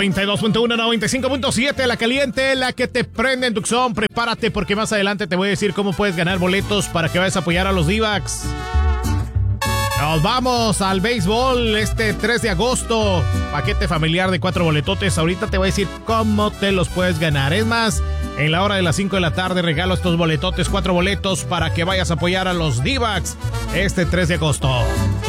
92.1, 95.7, la caliente, la que te prende en Tucson. Prepárate porque más adelante te voy a decir cómo puedes ganar boletos para que vayas a apoyar a los D-backs. Nos vamos al béisbol este 3 de agosto. Paquete familiar de 4 boletotes. Ahorita te voy a decir cómo te los puedes ganar. Es más, en la hora de las 5 de la tarde regalo estos boletotes, 4 boletos para que vayas a apoyar a los D-backs este 3 de agosto.